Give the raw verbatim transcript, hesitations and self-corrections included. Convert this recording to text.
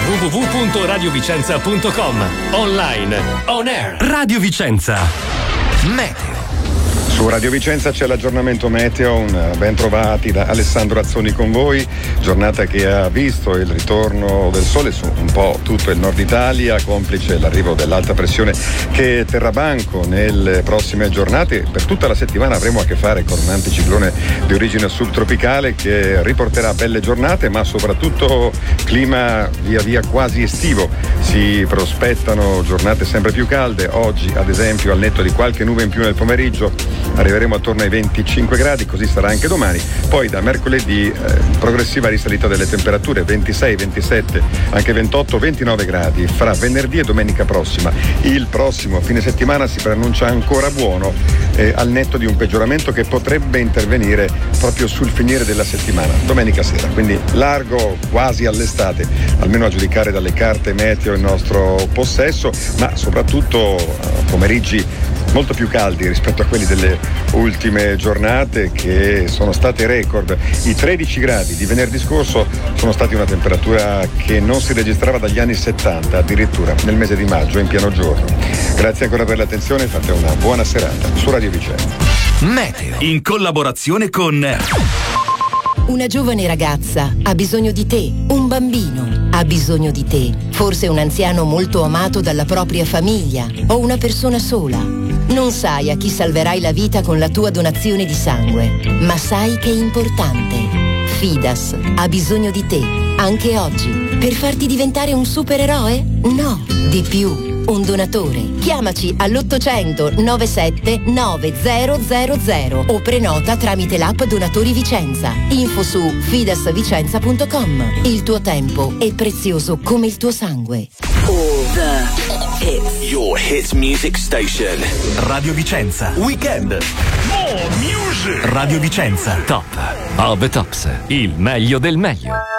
w w w punto radio vicenza punto com. Online, on air. Radio Vicenza. Meteo. Su Radio Vicenza c'è l'aggiornamento meteo, un ben trovati da Alessandro Azzoni con voi, giornata che ha visto il ritorno del sole su un po' tutto il nord Italia, complice l'arrivo dell'alta pressione che terrà banco nelle prossime giornate. Per tutta la settimana avremo a che fare con un anticiclone di origine subtropicale che riporterà belle giornate, ma soprattutto clima via via quasi estivo. Si prospettano giornate sempre più calde, oggi ad esempio al netto di qualche nube in più nel pomeriggio arriveremo attorno ai venticinque gradi, così sarà anche domani. Poi da mercoledì eh, progressiva risalita delle temperature, ventisei, ventisette, anche ventotto, ventinove gradi fra venerdì e domenica prossima. Il prossimo fine settimana si preannuncia ancora buono, eh, al netto di un peggioramento che potrebbe intervenire proprio sul finire della settimana, domenica sera, quindi largo quasi all'estate, almeno a giudicare dalle carte meteo in nostro possesso, ma soprattutto eh, pomeriggi molto più caldi rispetto a quelli delle ultime giornate che sono state record. I tredici gradi di venerdì scorso sono stati una temperatura che non si registrava dagli anni settanta, addirittura nel mese di maggio in pieno giorno. Grazie ancora per l'attenzione e fate una buona serata su Radio Vicenza. Meteo in collaborazione con Una giovane ragazza ha bisogno di te, un bambino ha bisogno di te, forse un anziano molto amato dalla propria famiglia o una persona sola. Non sai a chi salverai la vita con la tua donazione di sangue, ma sai che è importante. Fidas ha bisogno di te, anche oggi, per farti diventare un supereroe? No, di più, un donatore. Chiamaci all'ottocento novantasette novecento o prenota tramite l'app Donatori Vicenza. Info su fidas vicenza punto com. Il tuo tempo è prezioso come il tuo sangue. All the hits. Your hit music station. Radio Vicenza Weekend. More music. Radio Vicenza Top of the Tops. Il meglio del meglio.